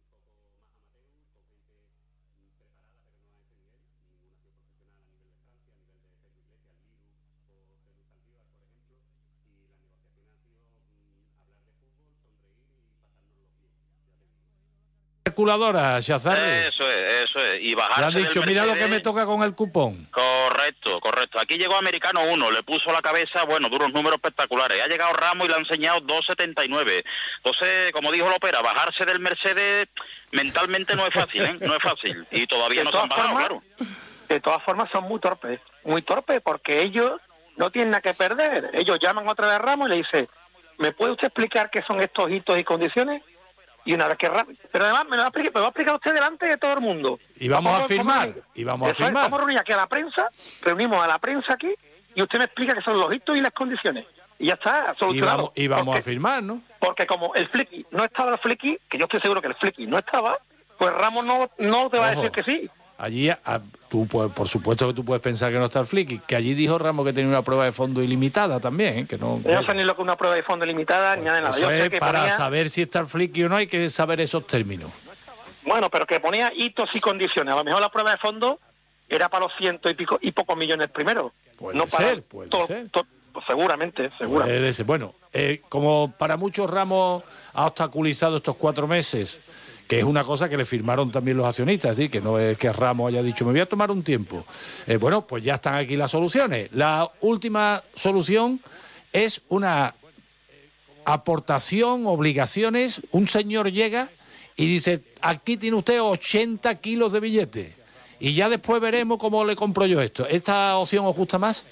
Calculadora, Shazarri. Eso es. Y bajarse le han dicho, del mira Mercedes. lo que me toca con el cupón. Correcto. Aquí llegó Americano 1, le puso a la cabeza, bueno, duros números espectaculares. Ha llegado Ramos y le ha enseñado 2.79. Entonces, como dijo Lopera, bajarse del Mercedes mentalmente no es fácil, ¿eh? No es fácil. Y todavía no se han bajado, claro. De todas formas son muy torpes porque ellos no tienen nada que perder. Ellos llaman otra vez a Ramos y le dicen, ¿me puede usted explicar qué son estos hitos y condiciones? Y una vez que pero además me va a explicar usted delante de todo el mundo. Y vamos a firmar. Vamos a reunir aquí a la prensa, reunimos a la prensa aquí y usted me explica qué son los hitos y las condiciones. Y ya está, solucionado. Y vamos a firmar, ¿no? Porque como el Flicky no estaba el Flicky, que yo estoy seguro que el Flicky no estaba, pues Ramos no te va a decir que sí. Allí, tú por supuesto que tú puedes pensar que no está el Flicky, que allí dijo Ramos que tenía una prueba de fondo ilimitada también, que no... Yo no sé ni lo que es una prueba de fondo ilimitada, ni nada de nada. Eso yo sé es que para saber si está el Flicky o no, hay que saber esos términos. Bueno, pero que ponía hitos y condiciones. A lo mejor la prueba de fondo era para los 100 y pocos millones primero. Puede ser. Seguramente. Puede ser. Bueno, como para muchos Ramos ha obstaculizado estos 4 meses, que es una cosa que le firmaron también los accionistas, es decir, que no es que Ramos haya dicho, me voy a tomar un tiempo. Bueno, pues ya están aquí las soluciones. La última solución es una aportación, obligaciones. Un señor llega y dice, aquí tiene usted 80 kilos de billetes y ya después veremos cómo le compro yo esto. ¿Esta opción os gusta más?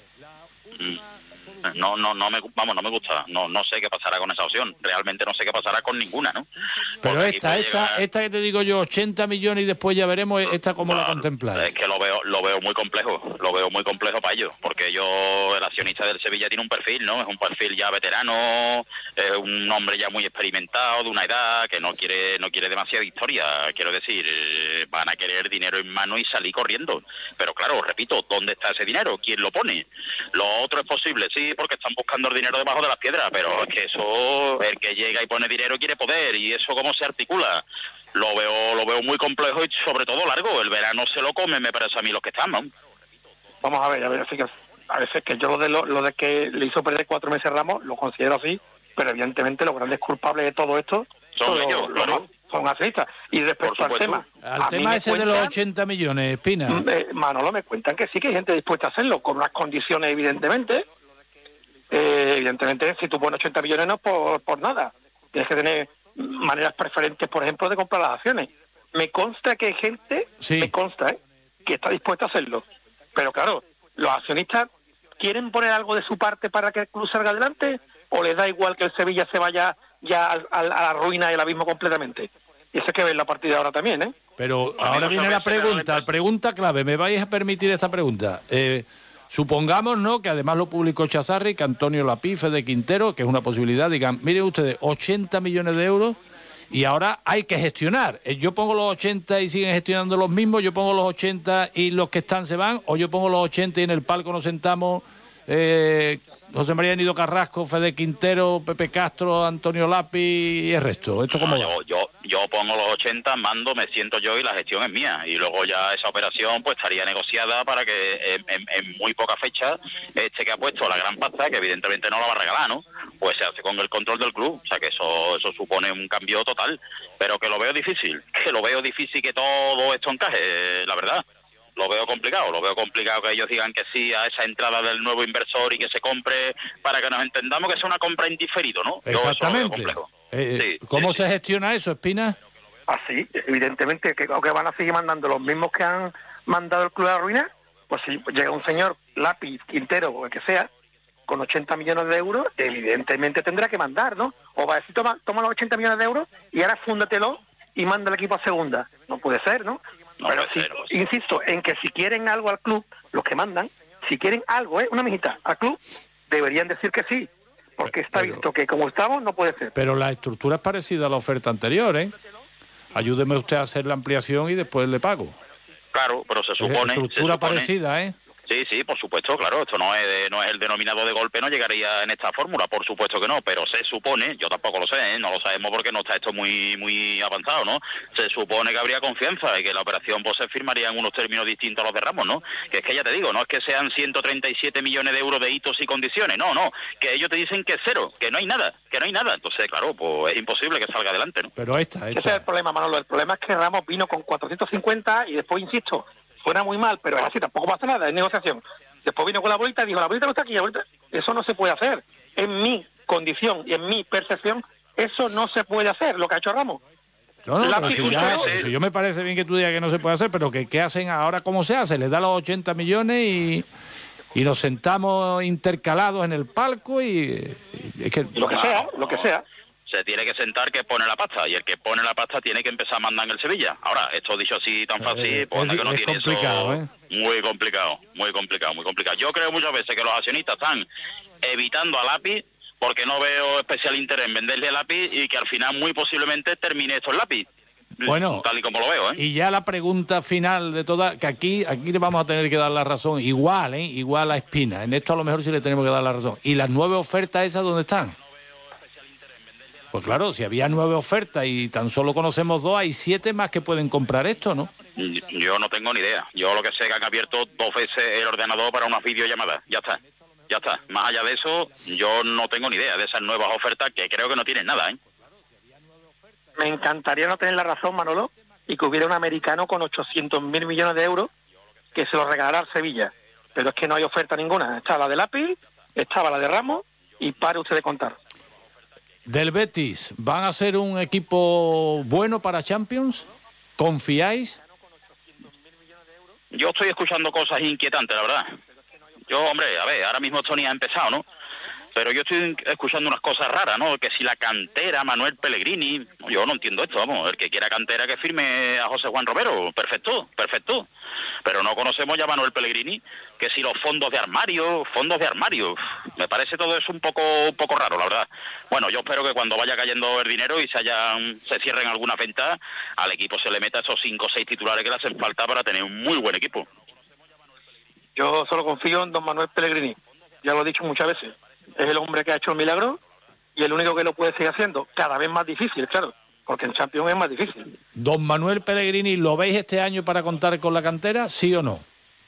No me gusta. No sé qué pasará con esa opción. Realmente no sé qué pasará con ninguna, ¿no? Pero esta que te digo yo, 80 millones y después ya veremos, ¿esta cómo la contempláis? Es que lo veo muy complejo. Lo veo muy complejo para ellos. Porque el accionista del Sevilla tiene un perfil, ¿no? Es un perfil ya veterano, es un hombre ya muy experimentado, de una edad que no quiere demasiada historia. Quiero decir, van a querer dinero en mano y salir corriendo. Pero claro, repito, ¿dónde está ese dinero? ¿Quién lo pone? Lo otro es posible, sí, porque están buscando el dinero debajo de las piedras, pero es que eso, el que llega y pone dinero quiere poder, y eso cómo se articula. Lo veo muy complejo y sobre todo largo. El verano se lo come, me parece a mí, los que están, ¿no? Vamos a ver, a veces que yo lo de que le hizo perder 4 meses Ramos, lo considero así, pero evidentemente los grandes culpables de todo esto son ellos, claro. son accionistas. Y respecto al tema... Al tema ese de los 80 millones, Espina. Manolo, me cuentan que sí, que hay gente dispuesta a hacerlo, con unas condiciones, evidentemente. Evidentemente, si tú pones 80 millones no por nada. Tienes que tener maneras preferentes, por ejemplo, de comprar las acciones. Me consta que hay gente, que está dispuesta a hacerlo. Pero claro, los accionistas quieren poner algo de su parte para que el club salga adelante, o les da igual que el Sevilla se vaya ya a la ruina y el abismo completamente. Y eso hay que ver la partida ahora también, ¿eh? Pero ahora viene la pregunta clave. ¿Me vais a permitir esta pregunta? Supongamos, ¿no?, que además lo publicó Chazarri, que Antonio Lapife de Quintero, que es una posibilidad, digan, miren ustedes, 80 millones de euros y ahora hay que gestionar. Yo pongo los 80 y siguen gestionando los mismos, yo pongo los 80 y los que están se van, o yo pongo los 80 y en el palco nos sentamos José María Nido Carrasco, Fede Quintero, Pepe Castro, Antonio Lapi y el resto. ¿Esto cómo va? Yo pongo los 80, mando, me siento yo y la gestión es mía. Y luego ya esa operación pues estaría negociada para que en muy poca fecha que ha puesto la gran pasta, que evidentemente no la va a regalar, ¿no? Pues se hace con el control del club. O sea que eso supone un cambio total. Pero que lo veo difícil que todo esto encaje, la verdad. Lo veo complicado que ellos digan que sí a esa entrada del nuevo inversor y que se compre, para que nos entendamos que es una compra en diferido, ¿no? Exactamente. ¿Cómo se gestiona eso, Espina? Así, evidentemente, que van a seguir mandando los mismos que han mandado el club a la ruina. Pues si llega un señor, Lápiz, Quintero o el que sea, con 80 millones de euros, evidentemente tendrá que mandar, ¿no? O va a decir, toma los 80 millones de euros y ahora fúndatelo y manda el equipo a segunda. No puede ser, ¿no? Pero insisto, en que si quieren algo al club, los que mandan, si quieren algo, una mijita al club, deberían decir que sí, porque está visto que como estamos no puede ser. Pero la estructura es parecida a la oferta anterior, ¿eh? Ayúdeme usted a hacer la ampliación y después le pago. Claro, pero se supone... Estructura parecida, ¿eh? Sí, por supuesto, claro, esto no es el denominado de golpe, no llegaría en esta fórmula, por supuesto que no, pero se supone, yo tampoco lo sé, no lo sabemos porque no está esto muy avanzado, ¿no? Se supone que habría confianza y que la operación pues se firmaría en unos términos distintos a los de Ramos, ¿no? Que es que ya te digo, no es que sean 137 millones de euros de hitos y condiciones, no, que ellos te dicen que es cero, que no hay nada, entonces claro, pues es imposible que salga adelante, ¿no? Pero ese es el problema, Manolo, el problema es que Ramos vino con 450 y después, insisto, suena muy mal, pero es así, tampoco pasa nada, es negociación. Después vino con la bolita y dijo, la bolita no está aquí, la bolita... Eso no se puede hacer. En mi condición y en mi percepción, eso no se puede hacer, lo que ha hecho Ramos. No, pero si yo me parece bien que tú digas que no se puede hacer, pero que ¿qué hacen ahora? ¿Cómo se hace? Les da los 80 millones y nos sentamos intercalados en el palco y es que... Lo que sea. Se tiene que sentar que pone la pasta, y el que pone la pasta tiene que empezar a mandar en el Sevilla. Ahora, esto dicho así tan fácil, pues anda que no tiene complicado, eso... Muy complicado. Yo creo muchas veces que los accionistas están evitando a Lápiz porque no veo especial interés en venderle a Lápiz y que al final muy posiblemente termine esto el Lápiz. Bueno, tal y como lo veo, ¿eh? Y ya la pregunta final de todas, que aquí le vamos a tener que dar la razón, igual a Espina, en esto a lo mejor sí le tenemos que dar la razón. ¿Y las 9 ofertas esas dónde están? Pues claro, si había 9 ofertas y tan solo conocemos 2, hay 7 más que pueden comprar esto, ¿no? Yo no tengo ni idea. Yo lo que sé es que han abierto 2 veces el ordenador para unas videollamadas. Ya está. Más allá de eso, yo no tengo ni idea de esas nuevas ofertas que creo que no tienen nada, ¿eh? Me encantaría no tener la razón, Manolo, y que hubiera un americano con 800.000 millones de euros que se lo regalara al Sevilla. Pero es que no hay oferta ninguna. Está la de Lápiz, estaba la de Ramos y pare usted de contar. Del Betis, ¿van a ser un equipo bueno para Champions? ¿Confiáis? Yo estoy escuchando cosas inquietantes, la verdad. Hombre, a ver, ahora mismo esto ni ha empezado, ¿no? Pero yo estoy escuchando unas cosas raras, ¿no? Que si la cantera, Manuel Pellegrini... Yo no entiendo esto, vamos. El que quiera cantera que firme a José Juan Romero. Perfecto. Pero no conocemos ya a Manuel Pellegrini. Que si los fondos de armario... Me parece todo eso un poco raro, la verdad. Bueno, yo espero que cuando vaya cayendo el dinero y se cierren algunas ventas, al equipo se le meta esos 5 o 6 titulares que le hacen falta para tener un muy buen equipo. Yo solo confío en don Manuel Pellegrini. Ya lo he dicho muchas veces. Es el hombre que ha hecho el milagro y el único que lo puede seguir haciendo. Cada vez más difícil, claro, porque en Champions es más difícil. Don Manuel Pellegrini, ¿lo veis este año para contar con la cantera, sí o no?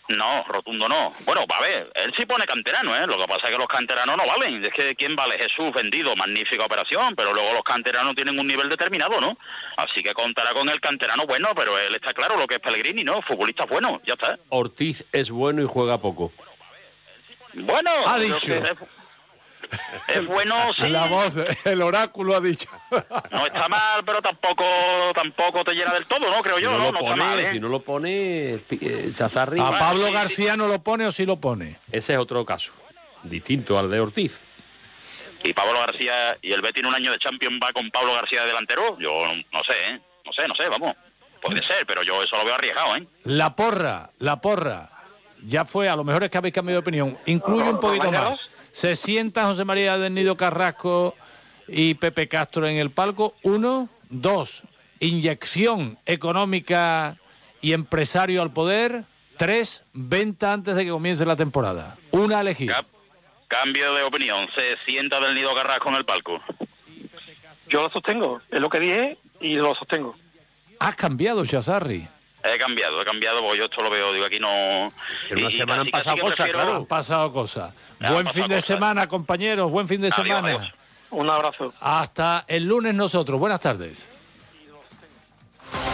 No, rotundo no. Bueno, a ver, él sí pone canterano, ¿eh? Lo que pasa es que los canteranos no valen. Es que ¿quién vale? Jesús, vendido, magnífica operación, pero luego los canteranos tienen un nivel determinado, ¿no? Así que contará con el canterano bueno, pero él está claro lo que es Pellegrini, ¿no? Futbolista bueno, ya está. Ortiz es bueno y juega poco. Bueno, ha dicho. Es bueno, sí. La voz, el oráculo ha dicho. No está mal, pero tampoco te llena del todo, ¿no? Creo yo, ¿no? No está mal, ¿eh? Si no lo pone, Chazarri... ¿A Pablo García no lo pone o sí lo pone? Ese es otro caso, distinto al de Ortiz. ¿Y Pablo García, y el Betis en un año de Champions va con Pablo García de delantero? Yo no sé, ¿eh? No sé, vamos. Puede ser, pero yo eso lo veo arriesgado, ¿eh? La porra. Ya fue, a lo mejor es que habéis cambiado de opinión. Incluye un poquito más. Se sientan José María del Nido Carrasco y Pepe Castro en el palco. 1, 2, inyección económica y empresario al poder. 3, venta antes de que comience la temporada. Una a elegir. Cambio de opinión. Se sienta del Nido Carrasco en el palco. Yo lo sostengo. Es lo que dije y lo sostengo. ¿Has cambiado, Chazarri? He cambiado, porque yo esto lo veo, digo, aquí no... En una semana han pasado cosas, claro. Han pasado cosas. Buen fin de semana, compañeros, buen fin de semana. Un abrazo. Hasta el lunes nosotros. Buenas tardes.